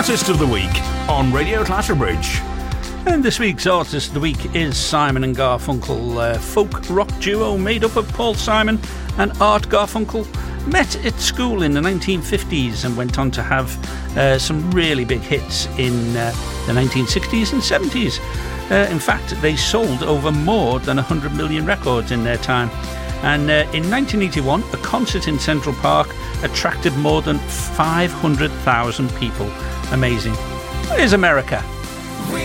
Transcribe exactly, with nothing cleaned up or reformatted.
Artist of the Week on Radio Clatterbridge. And this week's Artist of the Week is Simon and Garfunkel, a folk rock duo made up of Paul Simon and Art Garfunkel. Met at school in the nineteen fifties and went on to have uh, some really big hits in uh, the nineteen sixties and seventies. Uh, in fact, they sold over more than one hundred million records in their time. And uh, in nineteen eighty-one, a concert in Central Park attracted more than five hundred thousand people. Amazing. Here's America.